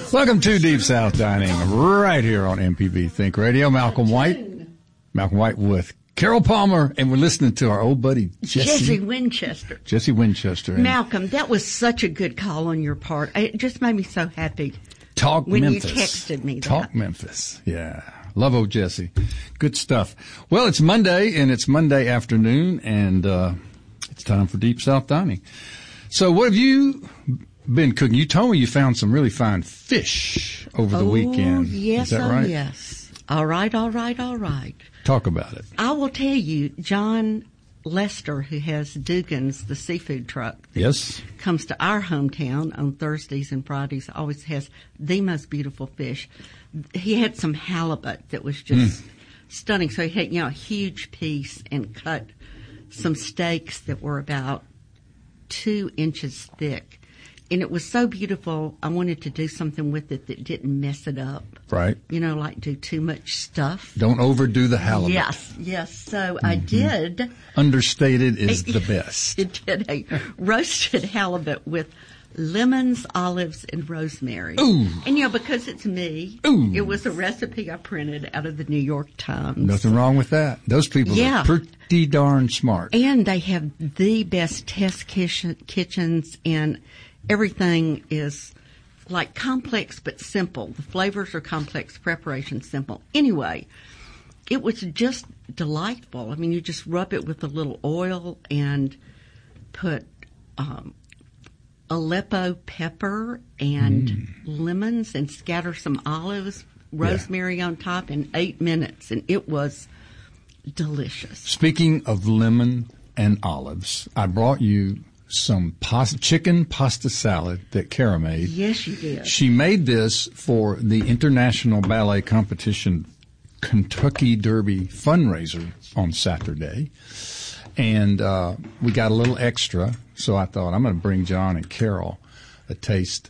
Welcome to Deep South Dining, right here on MPB Think Radio. Malcolm White with Carol Palmer, and we're listening to our old buddy Jesse Winchester. Jesse Winchester. Malcolm, that was such a good call on your part. It just made me so happy. Talk when Memphis. You texted me that. Talk Memphis. Yeah. Love old Jesse. Good stuff. Well, it's Monday, and it's Monday afternoon, and it's time for Deep South Dining. So what have you been cooking? You told me you found some really fine fish over the weekend. Yes, is that right? Yes. All right. Talk about it. I will tell you, John Lester, who has Dugan's, the seafood truck, yes, comes to our hometown on Thursdays and Fridays, always has the most beautiful fish. He had some halibut that was just stunning. So he had, a huge piece and cut some steaks that were about 2 inches thick. And it was so beautiful, I wanted to do something with it that didn't mess it up. Right. Like do too much stuff. Don't overdo the halibut. Yes. So I did. Understated is the best. It did a roasted halibut with lemons, olives, and rosemary. Ooh. And, because it's me, it was a recipe I printed out of the New York Times. Nothing wrong with that. Those people are pretty darn smart. And they have the best test kitchens, and everything is like complex but simple. The flavors are complex, preparation simple. Anyway, it was just delightful. I mean, you just rub it with a little oil and put Aleppo pepper and lemons and scatter some olives, rosemary on top in 8 minutes, and it was delicious. Speaking of lemon and olives, I brought you some chicken pasta salad that Cara made. Yes, you did. She made this for the International Ballet Competition Kentucky Derby fundraiser on Saturday. And we got a little extra, so I thought I'm going to bring John and Carol a taste.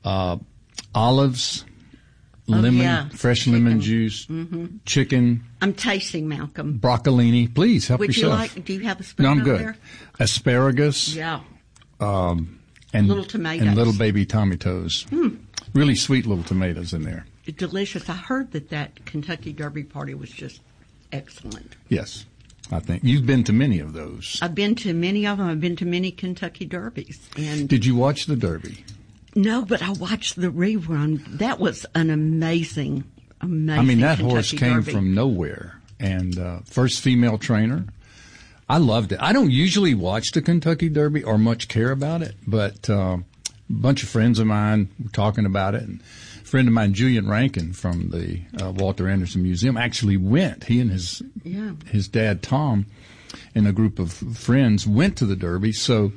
Olives, lemon, fresh chicken. Lemon juice, chicken. I'm tasting, Malcolm. Broccolini. Please help yourself. Do you have a spoon? No, I'm out good. There? Asparagus. Yeah. And little tomatoes. And little baby tomatoes. Really sweet little tomatoes in there. Delicious. I heard that Kentucky Derby party was just excellent. Yes. I think you've been to many of those. I've been to many of them. I've been to many Kentucky Derbies. And did you watch the Derby? No, but I watched the rerun. That was an amazing. I mean, that Kentucky horse came Derby. from nowhere, and first female trainer. I loved it. I don't usually watch the Kentucky Derby or much care about it, but a bunch of friends of mine were talking about it, and a friend of mine, Julian Rankin from the Walter Anderson Museum, actually went. He and his dad, Tom, and a group of friends went to the Derby, so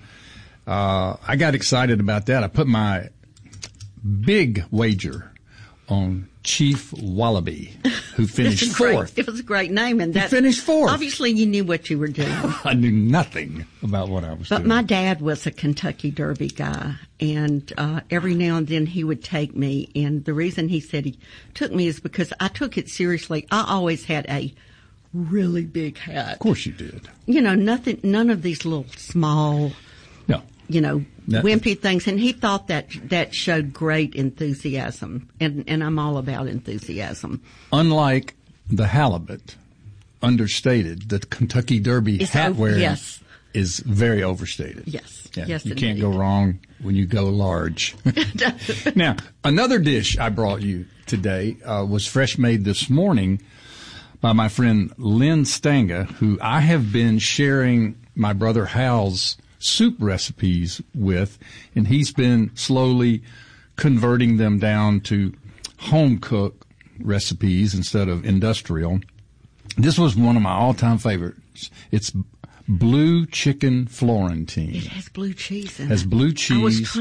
I got excited about that. I put my big wager on Chief Wallaby, who finished fourth. It was a great name, and that he finished fourth. Obviously, you knew what you were doing. I knew nothing about what I was doing. But my dad was a Kentucky Derby guy, and every now and then he would take me. And the reason he said he took me is because I took it seriously. I always had a really big hat. Of course, you did. None of these little small. No. Wimpy things, and he thought that showed great enthusiasm, and I'm all about enthusiasm. Unlike the halibut, understated, the Kentucky Derby hat wearing is very overstated. Yes, yeah, yes, you can't go wrong when you go large. Now, another dish I brought you today was fresh made this morning by my friend Lynn Stanga, who I have been sharing my brother Hal's soup recipes with, and he's been slowly converting them down to home cook recipes instead of industrial. This was one of my all-time favorites. It's blue chicken Florentine. It has blue cheese in it. Has blue cheese.